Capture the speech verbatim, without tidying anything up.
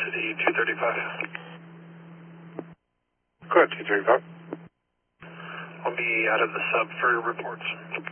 Velocity two thirty-five. Go ahead, two thirty-five. I'll be out of the sub for reports.